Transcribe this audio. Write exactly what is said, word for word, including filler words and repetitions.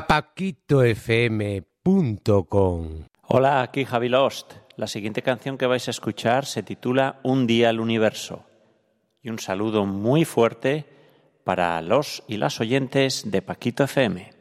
paquito f m punto com. Hola, aquí Javi Lost. La siguiente canción que vais a escuchar se titula Un día al universo. Y un saludo muy fuerte para los y las oyentes de Paquito F M.